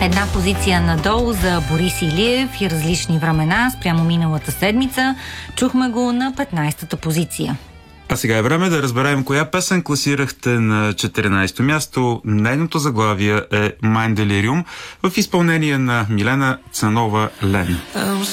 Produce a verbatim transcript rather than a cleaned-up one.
Една позиция надолу за Борис Илиев и различни времена спрямо миналата седмица. Чухме го на петнайсета позиция. А сега е време да разберем коя песен класирахте на четиринайсето място. Нейното заглавие е Mein Delirium в изпълнение на Милена Цанова-Лен.